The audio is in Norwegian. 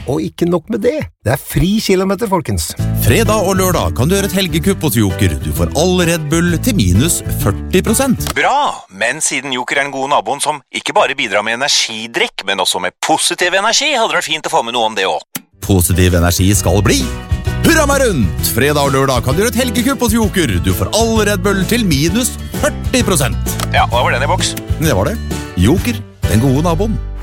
Og ikke nok med det. Det fri kilometer, folkens. Fredag og lørdag kan du gjøre et helgekupp hos Joker. Du får all Red Bull til minus 40%. Bra, men siden Joker den gode naboen som ikke bare bidrar med energidrikk, men også med positiv energi, hadde det vært fint å få med noe om det også. Positiv energi skal bli. Hurra meg rundt! Fredag og lørdag kan du gjøre et helgekupp hos Joker. Du får all Red Bull til minus 40%. Ja, hva var den i boks? Det var det. Joker, den gode naboen.